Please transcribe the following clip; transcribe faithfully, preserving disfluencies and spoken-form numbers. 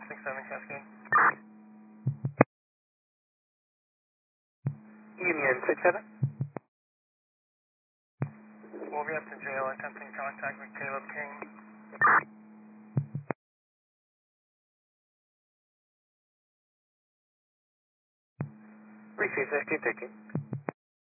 six seven Cascade. Union six seven. We'll be up to jail attempting contact with Caleb King. Receive fifteen thirteen.